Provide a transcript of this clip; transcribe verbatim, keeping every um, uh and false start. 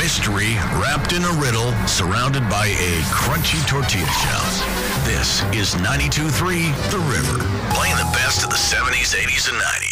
History wrapped in a riddle, surrounded by a crunchy tortilla shells. This is ninety-two point three The River, playing the best of the seventies, eighties, and nineties.